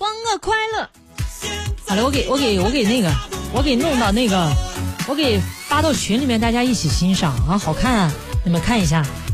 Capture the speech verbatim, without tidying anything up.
生日快乐。好了，我给我给我给那个我给弄到那个我给发到群里面，大家一起欣赏啊，好看啊，你们看一下。